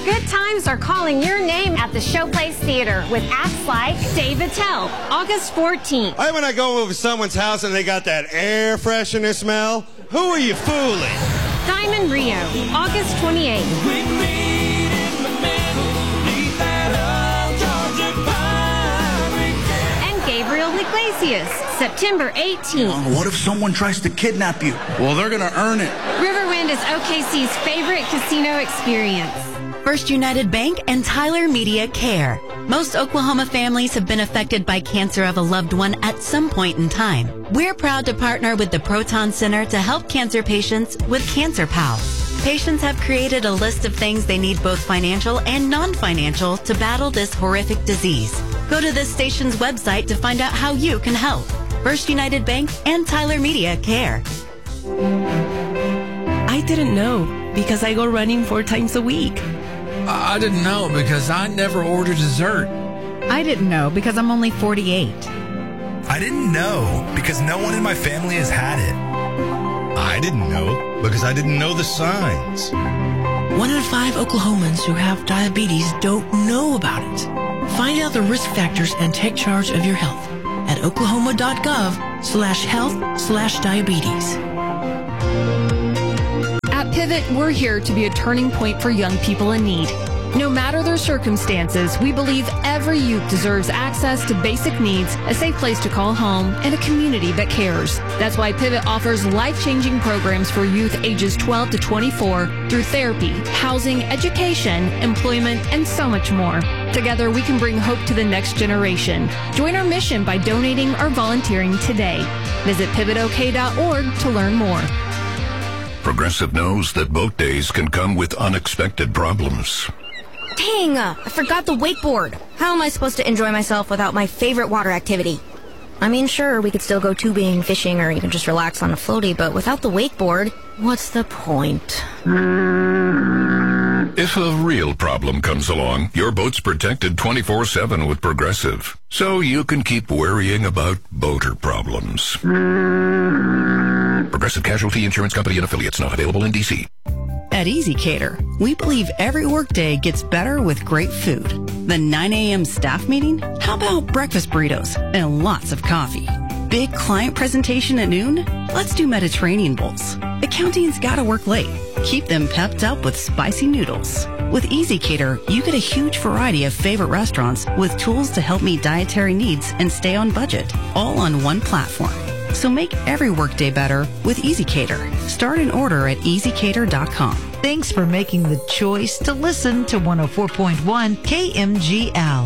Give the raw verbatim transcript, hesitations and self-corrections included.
Good times are calling your name at the Showplace Theater with acts like Dave Attell, August fourteenth. Hey, when I go over someone's house and they got that air freshener smell, who are you fooling? Diamond Rio, August twenty-eighth. And Gabriel Iglesias, September eighteenth. Oh, what if someone tries to kidnap you? Well, they're going to earn it. Riverwind is O K C's favorite casino experience. First United Bank and Tyler Media Care. Most Oklahoma families have been affected by cancer of a loved one at some point in time. We're proud to partner with the Proton Center to help cancer patients with Cancer Pal. Patients have created a list of things they need, both financial and non-financial, to battle this horrific disease. Go to this station's website to find out how you can help. First United Bank and Tyler Media Care. I didn't know because I go running four times a week. I didn't know because I never order dessert. I didn't know because I'm only forty-eight. I didn't know because no one in my family has had it. I didn't know because I didn't know the signs. One in five Oklahomans who have diabetes don't know about it. Find out the risk factors and take charge of your health at oklahoma.gov slash health slash diabetes. At Pivot, we're here to be a turning point for young people in need. No matter their circumstances, we believe every youth deserves access to basic needs, a safe place to call home, and a community that cares. That's why Pivot offers life-changing programs for youth ages twelve to twenty-four through therapy, housing, education, employment, and so much more. Together, we can bring hope to the next generation. Join our mission by donating or volunteering today. Visit pivot o k dot org to learn more. Progressive knows that boat days can come with unexpected problems. Dang, I forgot the wakeboard. How am I supposed to enjoy myself without my favorite water activity? I mean, sure, we could still go tubing, fishing, or even just relax on a floaty, but without the wakeboard, what's the point? If a real problem comes along, your boat's protected twenty-four seven with Progressive, so you can keep worrying about boater problems. Progressive Casualty Insurance Company and Affiliates, not available in D C. At EasyCater, we believe every workday gets better with great food. The nine a.m. staff meeting? How about breakfast burritos and lots of coffee? Big client presentation at noon? Let's do Mediterranean bowls. Accounting's gotta work late. Keep them pepped up with spicy noodles. With EasyCater, you get a huge variety of favorite restaurants with tools to help meet dietary needs and stay on budget, all on one platform. So make every workday better with EasyCater. Start an order at easy cater dot com. Thanks for making the choice to listen to one oh four point one K M G L.